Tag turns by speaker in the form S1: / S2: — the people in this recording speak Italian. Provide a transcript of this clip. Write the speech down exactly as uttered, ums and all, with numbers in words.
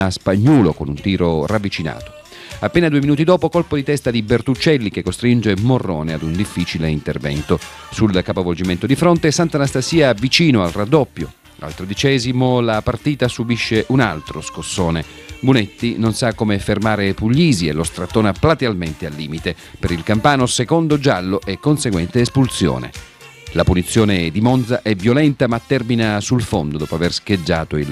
S1: a Spagnuolo con un tiro ravvicinato. Appena due minuti dopo, colpo di testa di Bertuccelli che costringe Morrone ad un difficile intervento. Sul capovolgimento di fronte, Sant'Anastasia vicino al raddoppio. Al tredicesimo la partita subisce un altro scossone. Bunetti non sa come fermare Puglisi e lo strattona platealmente al limite. Per il campano secondo giallo e conseguente espulsione. La punizione di Monza è violenta ma termina sul fondo dopo aver scheggiato il